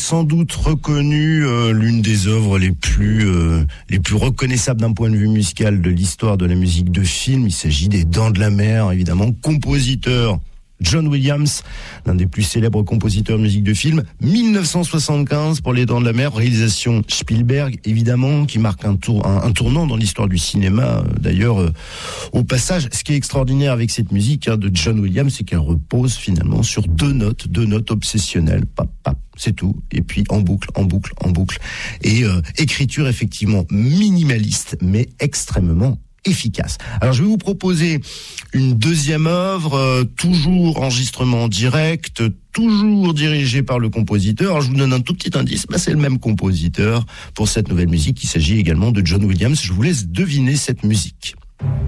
sans doute reconnu l'une des œuvres les plus reconnaissables d'un point de vue musical de l'histoire de la musique de film. Il s'agit des Dents de la Mer, évidemment, compositeur John Williams, l'un des plus célèbres compositeurs de musique de film. 1975 pour les Dents de la Mer, réalisation Spielberg, évidemment, qui marque un tournant dans l'histoire du cinéma. D'ailleurs, au passage, ce qui est extraordinaire avec cette musique de John Williams, c'est qu'elle repose finalement sur deux notes obsessionnelles. Pap, pap, c'est tout. Et puis en boucle. Et écriture effectivement minimaliste, mais extrêmement efficace. Alors je vais vous proposer une deuxième œuvre, toujours enregistrement en direct, toujours dirigé par le compositeur. Alors je vous donne un tout petit indice, c'est le même compositeur pour cette nouvelle musique. Il s'agit également de John Williams. Je vous laisse deviner cette musique.